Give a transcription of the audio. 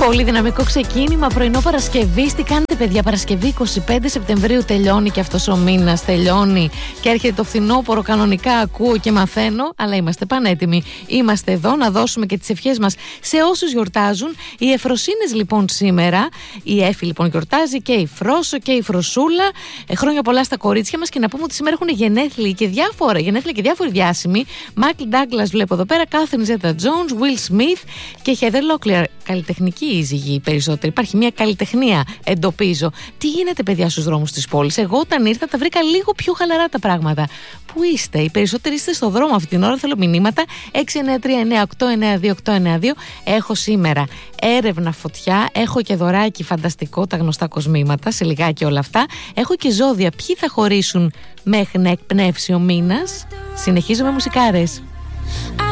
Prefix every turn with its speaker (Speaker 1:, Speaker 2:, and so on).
Speaker 1: Πολύ δυναμικό ξεκίνημα, πρωινό Παρασκευή. Τι κάνετε, παιδιά? Παρασκευή 25 Σεπτεμβρίου τελειώνει και αυτός ο μήνας. Τελειώνει και έρχεται το φθινόπωρο. Κανονικά ακούω και μαθαίνω, αλλά είμαστε πανέτοιμοι. Είμαστε εδώ να δώσουμε και τις ευχές μας σε όσους γιορτάζουν. Οι Εφροσύνες λοιπόν σήμερα. Η Εφη λοιπόν γιορτάζει, και η Φρόσο και η Φροσούλα. Χρόνια πολλά στα κορίτσια μας, και να πούμε ότι σήμερα έχουν γενέθλια και διάφοροι διάσημοι. Μάικλ Ντάγκλας βλέπω εδώ πέρα, Κάθριν Ζέτα Τζόνς, Will Smith και Heather Locklear. Καλλιτεχνική η ζυγή περισσότερη. Υπάρχει μια καλλιτεχνία, εντοπίζω. Τι γίνεται, παιδιά, στους δρόμους της πόλης? Εγώ όταν ήρθα τα βρήκα λίγο πιο χαλαρά τα πράγματα. Πού είστε? Οι περισσότεροι είστε στο δρόμο αυτή την ώρα. Θέλω μηνύματα. 693-9892-892. Έχω σήμερα έρευνα φωτιά. Έχω και δωράκι φανταστικό, τα γνωστά κοσμήματα. Σε λιγάκι όλα αυτά. Έχω και ζώδια. Ποιοι θα χωρίσουν μέχρι να εκπνεύσει ο μήνας? Συνεχίζουμε μουσικάρες.